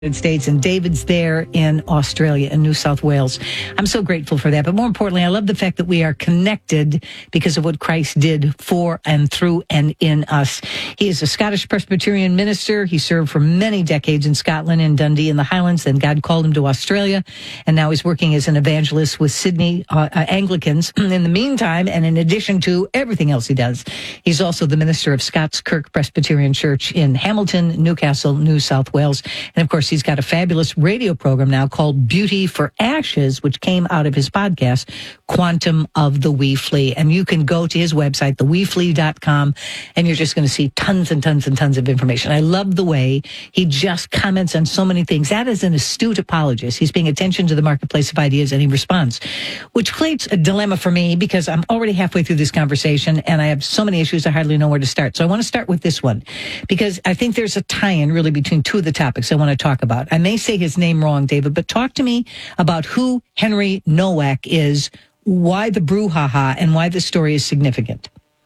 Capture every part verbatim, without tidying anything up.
States, and David's there in Australia, in New South Wales. I'm so grateful for that. But more importantly, I love the fact that we are connected because of what Christ did for and through and in us. He is a Scottish Presbyterian minister. He served for many decades in Scotland and Dundee in the Highlands. Then God called him to Australia, and now he's working as an evangelist with Sydney uh, uh, Anglicans. In the meantime, and in addition to everything else he does, he's also the minister of Scots Kirk Presbyterian Church in Hamilton, Newcastle, New South Wales. And of course, he's got a fabulous radio program now called Beauty for Ashes, which came out of his podcast, Quantum of the Wee Flea. And you can go to his website, the wee flea dot com, and you're just going to see tons and tons and tons of information. I love the way he just comments on so many things. That is an astute apologist. He's paying attention to the marketplace of ideas, and he responds, which creates a dilemma for me because I'm already halfway through this conversation, and I have so many issues I hardly know where to start. So I want to start with this one because I think there's a tie-in really between two of the topics I want to talk about. I may say his name wrong, David, but talk to me about who Henry Nowak is, why the brouhaha, and why this story is significant.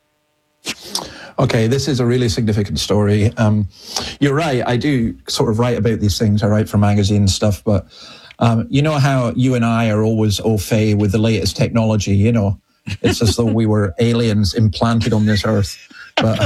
Okay, this is a really significant story. Um, you're right, I do sort of write about these things. I write for magazine stuff, but um, you know how you and I are always au fait with the latest technology, you know? It's as though we were aliens implanted on this earth. But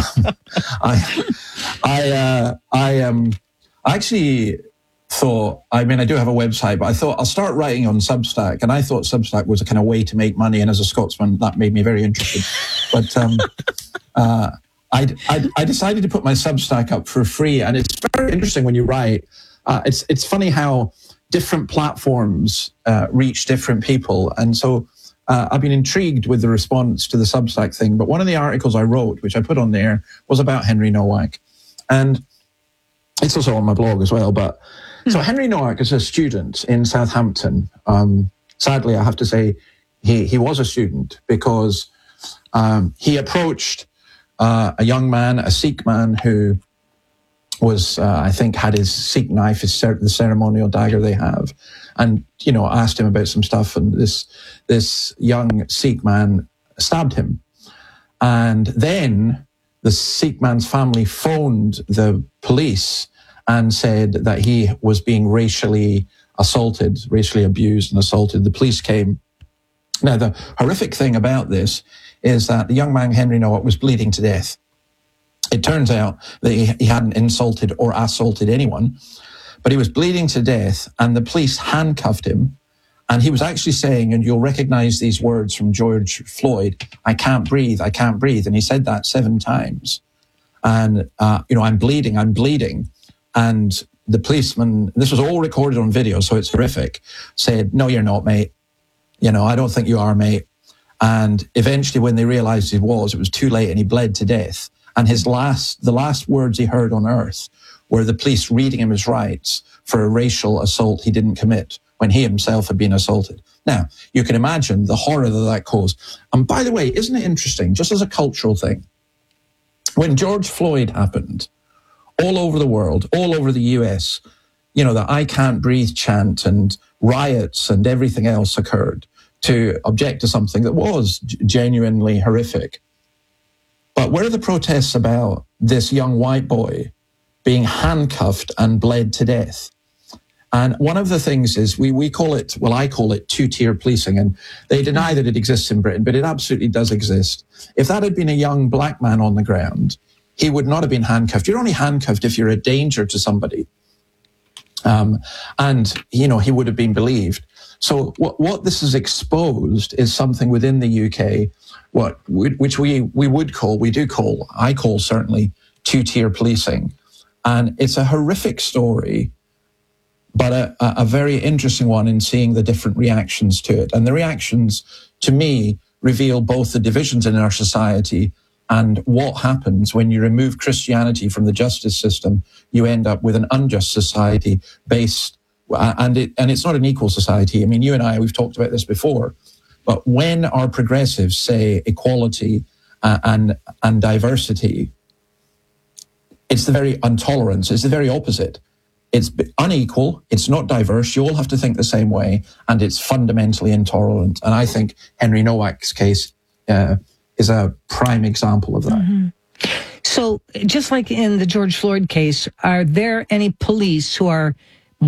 I, I, uh, I, um, I actually... thought, I mean, I do have a website, but I thought I'll start writing on Substack. And I thought Substack was a kind of way to make money. And as a Scotsman, that made me very interested. But um, uh, I, I, I decided to put my Substack up for free. And it's very interesting when you write. Uh, it's, it's funny how different platforms uh, reach different people. And so uh, I've been intrigued with the response to the Substack thing. But one of the articles I wrote, which I put on there, was about Henry Nowak. And it's also on my blog as well. But so Henry Nowak is a student in Southampton. Um, sadly, I have to say he, he was a student because um, he approached uh, a young man, a Sikh man who was, uh, I think, had his Sikh knife, his cer- the ceremonial dagger they have, and, you know, asked him about some stuff. And this, this young Sikh man stabbed him. And then the Sikh man's family phoned the police and said that he was being racially assaulted, racially abused and assaulted. The police came. Now, the horrific thing about this is that the young man, Henry Nowak, was bleeding to death. It turns out that he, he hadn't insulted or assaulted anyone, but he was bleeding to death, and the police handcuffed him. And he was actually saying, and you'll recognize these words from George Floyd, I can't breathe, I can't breathe. And he said that seven times. And, uh, you know, I'm bleeding, I'm bleeding. And the policeman, this was all recorded on video, so it's horrific, said, no, you're not, mate. You know, I don't think you are, mate. And eventually when they realized he was, it was too late and he bled to death. And his last, the last words he heard on earth were the police reading him his rights for a racial assault he didn't commit when he himself had been assaulted. Now, you can imagine the horror that that caused. And by the way, isn't it interesting, just as a cultural thing, when George Floyd happened, all over the world, all over the U S, you know, the I can't breathe chant and riots and everything else occurred to object to something that was g- genuinely horrific. But where are the protests about this young white boy being handcuffed and bled to death? And one of the things is we, we call it, well, I call it two-tier policing, and they deny that it exists in Britain, but it absolutely does exist. If that had been a young black man on the ground, he would not have been handcuffed. You're only handcuffed if you're a danger to somebody. Um, and, you know, he would have been believed. So what, what this has exposed is something within the U K, what which we, we would call, we do call, I call certainly two-tier policing. And it's a horrific story, but a, a very interesting one in seeing the different reactions to it. And the reactions, to me, reveal both the divisions in our society and what happens when you remove Christianity from the justice system. You end up with an unjust society based, and it and it's not an equal society. I mean, you and I, we've talked about this before, but when our progressives say equality uh, and and diversity, it's the very intolerance. It's the very opposite. It's unequal. It's not diverse. You all have to think the same way, and it's fundamentally intolerant. And I think Henry Nowak's case uh, is a prime example of that. Mm-hmm. So just like in the George Floyd case, are there any police who are